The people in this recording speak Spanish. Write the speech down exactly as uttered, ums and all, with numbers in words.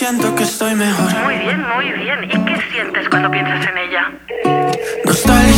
siento que estoy mejor. Muy bien, muy bien. ¿Y qué sientes cuando piensas en ella? Nostalgia.